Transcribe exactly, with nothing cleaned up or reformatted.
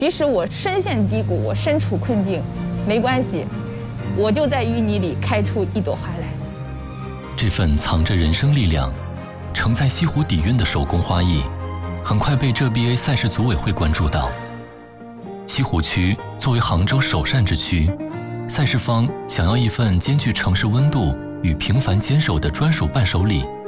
即使我深陷低谷，我身处困境，没关系，我就在淤泥里开出一朵花来。 这份藏着人生力量、承载西湖底蕴的手工花艺，很快被浙 B A 赛事组委会关注到。西湖区作为杭州首善之区，赛事方想要一份兼具城市温度与平凡坚守的专属伴手礼。